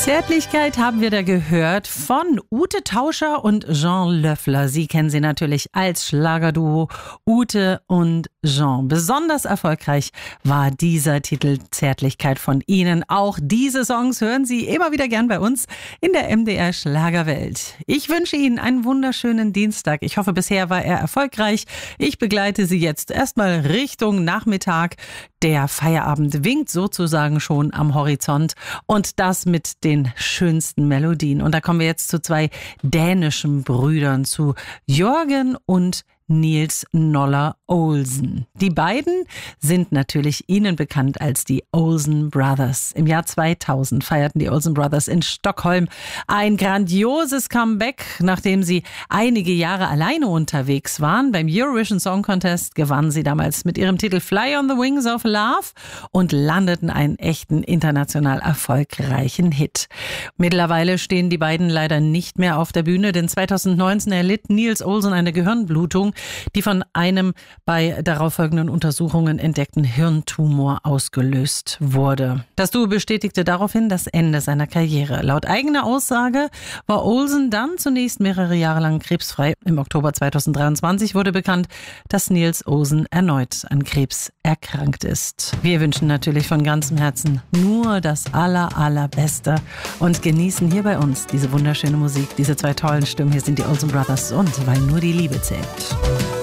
Zärtlichkeit haben wir da gehört von Ute Tauscher und Jean Löffler. Sie kennen sie natürlich als Schlagerduo Ute und Jean. Besonders erfolgreich war dieser Titel Zärtlichkeit von ihnen. Auch diese Songs hören Sie immer wieder gern bei uns in der MDR Schlagerwelt. Ich wünsche Ihnen einen wunderschönen Dienstag. Ich hoffe, bisher war er erfolgreich. Ich begleite Sie jetzt erstmal Richtung Nachmittag. Der Feierabend winkt sozusagen schon am Horizont und das mit den schönsten Melodien. Und da kommen wir jetzt zu zwei dänischen Brüdern, zu Jørgen und Niels Noller Olsen. Die beiden sind natürlich Ihnen bekannt als die Olsen Brothers. Im Jahr 2000 feierten die Olsen Brothers in Stockholm ein grandioses Comeback, nachdem sie einige Jahre alleine unterwegs waren. Beim Eurovision Song Contest gewannen sie damals mit ihrem Titel Fly on the Wings of Love und landeten einen echten international erfolgreichen Hit. Mittlerweile stehen die beiden leider nicht mehr auf der Bühne, denn 2019 erlitt Niels Olsen eine Gehirnblutung, die von einem bei darauffolgenden Untersuchungen entdeckten Hirntumor ausgelöst wurde. Das Duo bestätigte daraufhin das Ende seiner Karriere. Laut eigener Aussage war Olsen dann zunächst mehrere Jahre lang krebsfrei. Im Oktober 2023 wurde bekannt, dass Niels Olsen erneut an Krebs erkrankt ist. Wir wünschen natürlich von ganzem Herzen nur das Allerbeste und genießen hier bei uns diese wunderschöne Musik, diese zwei tollen Stimmen. Hier sind die Olsen Brothers und weil nur die Liebe zählt.